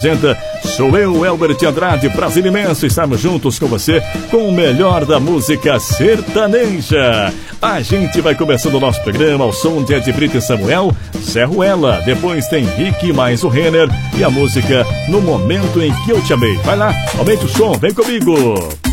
apresenta. Sou eu, Elbert Andrade, prazer imenso estarmos juntos com você com o melhor da música sertaneja. A gente vai começando o nosso programa ao som de Ed Brito e Samuel, Zé Ruela, depois tem Rick mais o Renner e a música No Momento em que Eu Te Amei. Vai lá, aumente o som, vem comigo.